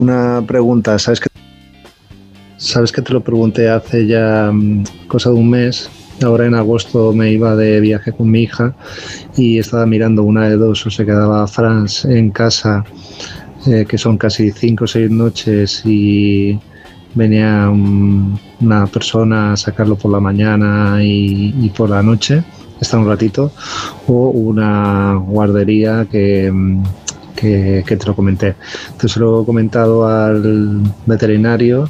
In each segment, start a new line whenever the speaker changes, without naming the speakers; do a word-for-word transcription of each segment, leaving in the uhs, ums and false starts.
Una pregunta, ¿sabes que, sabes que te lo pregunté hace ya um, cosa de un mes? Ahora en agosto me iba de viaje con mi hija y estaba mirando una de dos, o se quedaba Franz en casa, eh, que son casi cinco o seis noches, y venía un, una persona a sacarlo por la mañana y, y por la noche, está un ratito, o una guardería que... Que, que te lo comenté. Entonces lo he comentado al veterinario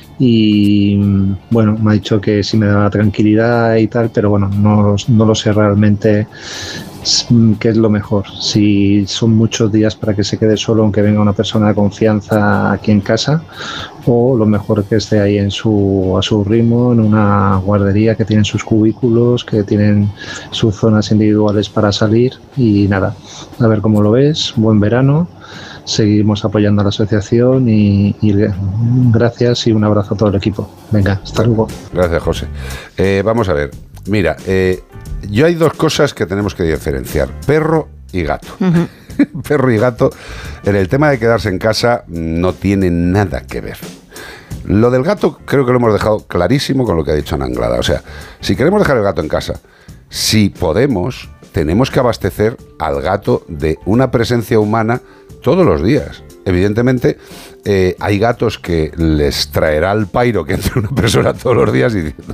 y bueno, me ha dicho que sí me da tranquilidad y tal, pero bueno, no, no lo sé realmente qué es lo mejor. Si son muchos días para que se quede solo aunque venga una persona de confianza aquí en casa, o lo mejor que esté ahí en su, a su ritmo, en una guardería que tienen sus cubículos, que tienen sus zonas individuales para salir. Y nada, a ver cómo lo ves. Buen verano, seguimos apoyando a la asociación y, y gracias y un abrazo a todo el equipo. Venga, hasta luego.
Gracias, José. Eh, vamos a ver, mira, eh, yo hay dos cosas que tenemos que diferenciar: perro y gato. Uh-huh. Perro y gato, en el tema de quedarse en casa, no tiene nada que ver. Lo del gato creo que lo hemos dejado clarísimo con lo que ha dicho Ana Anglada. O sea, si queremos dejar el gato en casa, si podemos, tenemos que abastecer al gato de una presencia humana todos los días. Evidentemente, eh, hay gatos que les traerá el pairo que entre una persona todos los días y diciendo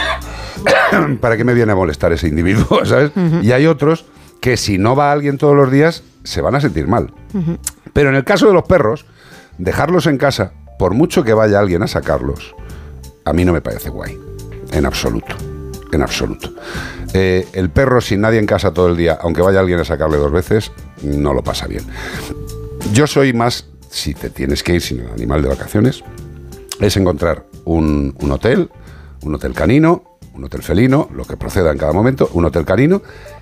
¿para qué me viene a molestar ese individuo? ¿Sabes? Uh-huh. Y hay otros que si no va alguien todos los días se van a sentir mal. Uh-huh. Pero en el caso de los perros, dejarlos en casa, por mucho que vaya alguien a sacarlos, a mí no me parece guay, en absoluto, en absoluto. Eh, el perro sin nadie en casa todo el día, aunque vaya alguien a sacarle dos veces, no lo pasa bien. Yo soy más, si te tienes que ir sin el animal de vacaciones, es encontrar un, un hotel, un hotel canino, un hotel felino, lo que proceda en cada momento, un hotel canino,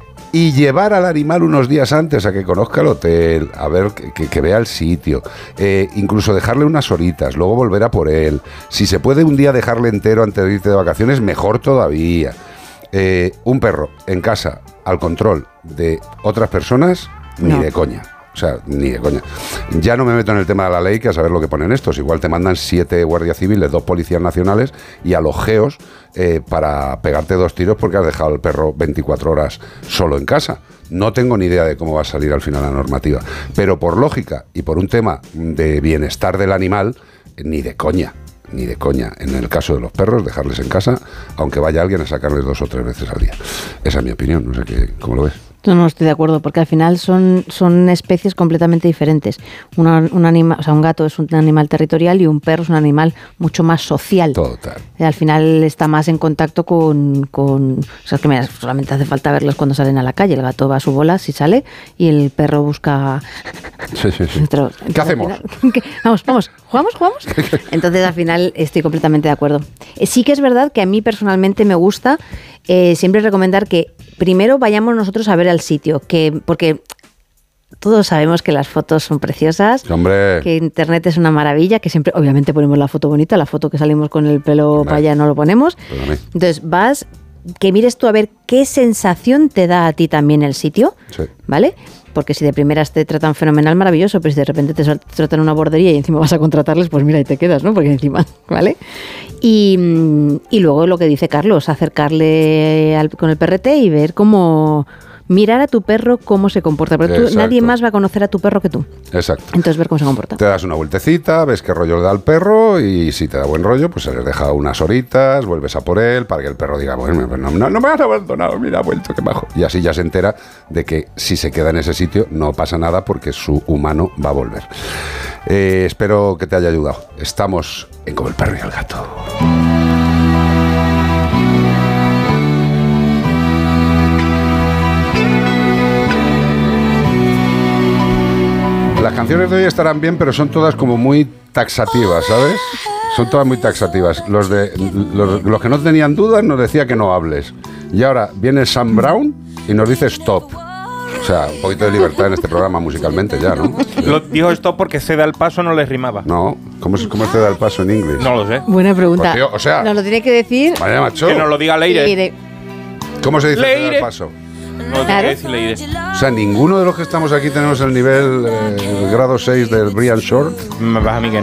y llevar al animal unos días antes a que conozca el hotel, a ver, que, que, que vea el sitio, eh, incluso dejarle unas horitas, luego volver a por él. Si se puede un día dejarle entero antes de irte de vacaciones, mejor todavía. Eh, un perro en casa al control de otras personas, ni no. de coña. O sea, ni de coña. Ya no me meto en el tema de la ley, que a saber lo que ponen estos. Igual te mandan siete guardias civiles, dos policías nacionales y a los geos eh, para pegarte dos tiros porque has dejado al perro veinticuatro horas solo en casa. No tengo ni idea de cómo va a salir al final la normativa. Pero por lógica y por un tema de bienestar del animal, ni de coña. Ni de coña. En el caso de los perros, dejarles en casa, aunque vaya alguien a sacarles dos o tres veces al día. Esa es mi opinión. No sé qué, ¿cómo lo ves?
No, no estoy de acuerdo, porque al final son, son especies completamente diferentes. Una, un anima, o sea, un gato es un animal territorial y un perro es un animal mucho más social.
Total.
Y al final está más en contacto con... con o sea, que mira, solamente hace falta verlos cuando salen a la calle. El gato va a su bola, si sale, y el perro busca...
Sí, sí, sí. Entonces, ¿qué hacemos?
Final, ¿qué? Vamos, vamos, ¿jugamos, jugamos? Entonces, al final, estoy completamente de acuerdo. Eh, sí que es verdad que a mí personalmente me gusta eh, siempre recomendar que primero vayamos nosotros a ver al sitio, que porque todos sabemos que las fotos son preciosas,
¡hombre!
Que internet es una maravilla, que siempre obviamente ponemos la foto bonita, la foto que salimos con el pelo para allá no lo ponemos. Entonces vas, que mires tú a ver qué sensación te da a ti también el sitio,
sí. ¿Vale?
Porque si de primeras te tratan fenomenal, maravilloso, pero si de repente te tratan una bordería y encima vas a contratarles, pues mira, y te quedas, ¿no? Porque encima, ¿vale? Y, y luego lo que dice Carlos, acercarle al, con el perrete y ver cómo... mirar a tu perro cómo se comporta, pero tú, nadie más va a conocer a tu perro que tú.
Exacto.
Entonces ver cómo se comporta.
Te das una vueltecita, ves qué rollo le da al perro y si te da buen rollo, pues se les deja unas horitas, vuelves a por él para que el perro diga, bueno, no, no, no me has abandonado, mira, ha vuelto, qué bajo. Y así ya se entera de que si se queda en ese sitio no pasa nada porque su humano va a volver. Eh, espero que te haya ayudado. Estamos en Como el perro y el gato. Las canciones de hoy estarán bien, pero son todas como muy taxativas, ¿sabes? Son todas muy taxativas. Los, de, los, los que no tenían dudas nos decía que no hables. Y ahora viene Sam Brown y nos dice stop. O sea, un poquito de libertad en este programa musicalmente ya, ¿no?
Lo dijo stop porque ceda el paso no le rimaba.
No, ¿cómo es, cómo es ceda el paso en inglés?
No lo sé.
Buena pregunta.
Pues, tío, o sea,
nos lo tiene que decir.
Vaya macho.
Que nos lo diga Leire.
Leire.
¿Cómo se dice
Leire.
ceda el paso?
No,
claro.
decir Leire.
O sea, ninguno de los que estamos aquí tenemos el nivel, eh, el grado seis del Brian Short.
Me vas a mí que no.